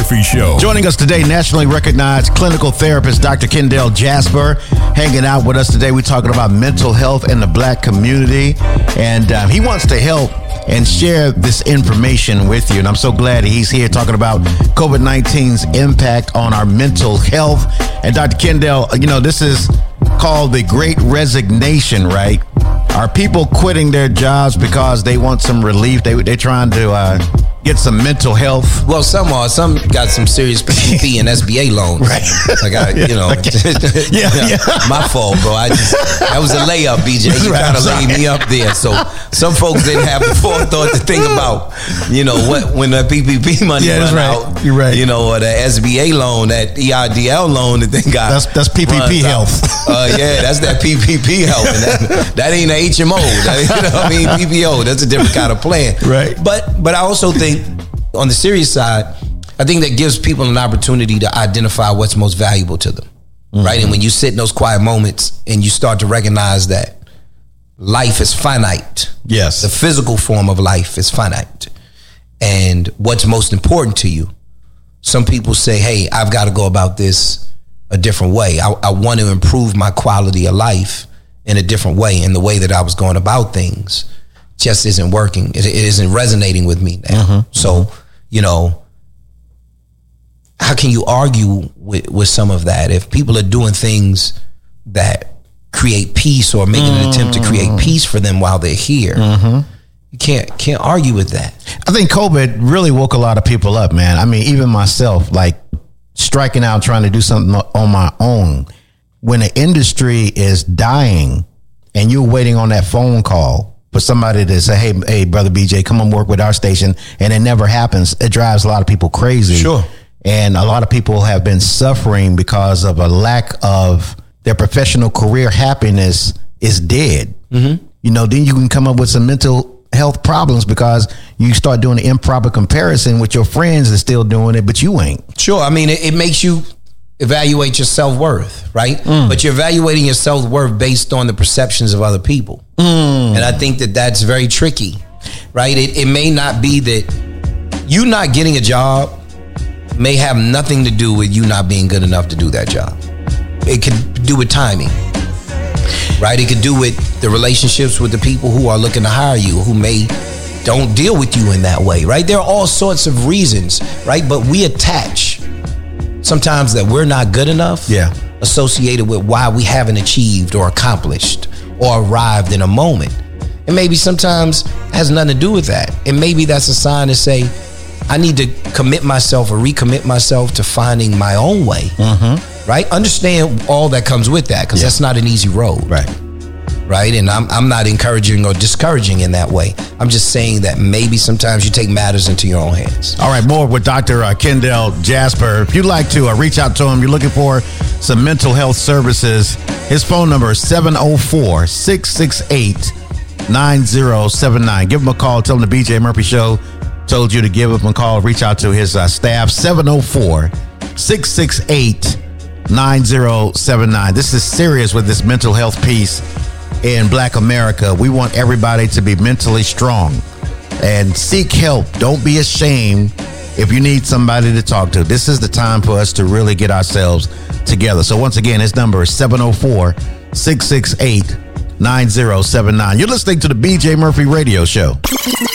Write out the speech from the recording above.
Murphy Show. Joining us today, nationally recognized clinical therapist Dr. Kendall Jasper, hanging out with us today. We're talking about mental health in the Black community, and he wants to help and share this information with you. And I'm so glad he's here talking about COVID-19's impact on our mental health. And Dr. Kendall, this is called the Great Resignation, right? Are people quitting their jobs because they want some relief? They're trying to get some mental health. Well, some got some serious PPP and SBA loans. Right. My fault, bro. That was a layup, BJ. You kind of laid me up there. So some folks didn't have the forethought to think about, what when the PPP money run out. You're right. Or the SBA loan, that EIDL loan that they got. That's PPP health. That's that PPP health. And that ain't a HMO. PPO. That's a different kind of plan. Right. But I also think, on the serious side, I think that gives people an opportunity to identify what's most valuable to them, right? And when you sit in those quiet moments and you start to recognize that life is finite. Yes. The physical form of life is finite. And what's most important to you. Some people say, hey, I've got to go about this a different way. I want to improve my quality of life in a different way. And the way that I was going about things just isn't working. It isn't resonating with me now. So, how can you argue with some of that? If people are doing things that create peace or making an attempt to create peace for them while they're here, you can't argue with that. I think COVID really woke a lot of people up, man. I mean, even myself, like striking out, trying to do something on my own. When the industry is dying and you're waiting on that phone call for somebody to say, hey, brother BJ, come and work with our station, and it never happens, it drives a lot of people crazy. Sure. And a lot of people have been suffering because of a lack of their professional career happiness is dead. Then you can come up with some mental health problems because you start doing the improper comparison with your friends that's still doing it, but you ain't. Sure. I mean, it makes you evaluate your self-worth, right? But you're evaluating your self-worth based on the perceptions of other people. And I think that that's very tricky, right? It may not be that you not getting a job may have nothing to do with you not being good enough to do that job. It could do with timing, right? It could do with the relationships with the people who are looking to hire you, who don't deal with you in that way, right? There are all sorts of reasons, right? But we attach sometimes that we're not good enough associated with why we haven't achieved or accomplished or arrived in a moment. And maybe sometimes it has nothing to do with that. And maybe that's a sign to say, I need to commit myself or recommit myself to finding my own way, right? Understand all that comes with that, because that's not an easy road. Right. And I'm not encouraging or discouraging in that way. I'm just saying that maybe sometimes you take matters into your own hands. All right, more with Dr. Kendall Jasper. If you'd like to reach out to him, you're looking for some mental health services, his phone number is 704-668-9079. Give him a call. Tell him the BJ Murphy Show told you to give him a call. Reach out to his staff, 704-668-9079. This is serious with this mental health piece in Black America. We want everybody to be mentally strong and seek help. Don't be ashamed if you need somebody to talk to. This is the time for us to really get ourselves together. So once again, his number is 704-668-9079. You're listening to the BJ Murphy Radio Show.